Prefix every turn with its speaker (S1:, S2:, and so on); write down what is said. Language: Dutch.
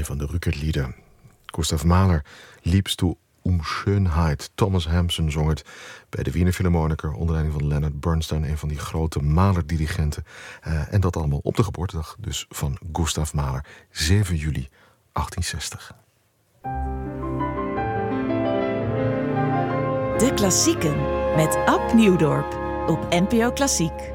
S1: een van de Rückert-lieder. Gustav Mahler, Liebst du Schönheit. Thomas Hampson zong het bij de Wiener Philharmoniker onder leiding van Leonard Bernstein, een van die grote Mahler-dirigenten. En dat allemaal op de geboortedag dus van Gustav Mahler, 7 juli 1860.
S2: De Klassieken met Ab Nieuwdorp op NPO Klassiek.